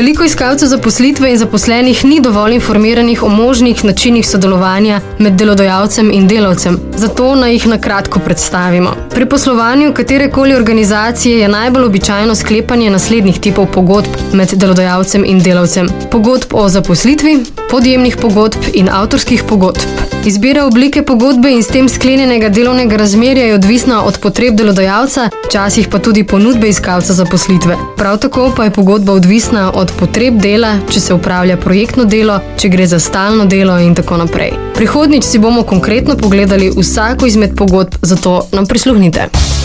Veliko iskalcev zaposlitve in zaposlenih ni dovolj informiranih o možnih načinih sodelovanja med delodajalcem in delavcem, zato naj jih na kratko predstavimo. Pri poslovanju katerekoli organizacije je najbolj običajno sklepanje naslednjih tipov pogodb med delodajalcem in delavcem. Pogodb o zaposlitvi, podjemnih pogodb in avtorskih pogodb. Izbira oblike pogodbe in s tem sklenjenega delovnega razmerja je odvisna od potreb delodajalca, včasih pa tudi ponudbe iskalca zaposlitve. Prav tako pa je pogodba odvisna od potreb dela, če se upravlja projektno delo, če gre za stalno delo in tako naprej. Prihodnjič si bomo konkretno pogledali vsako izmed pogodb, zato nam prisluhnite.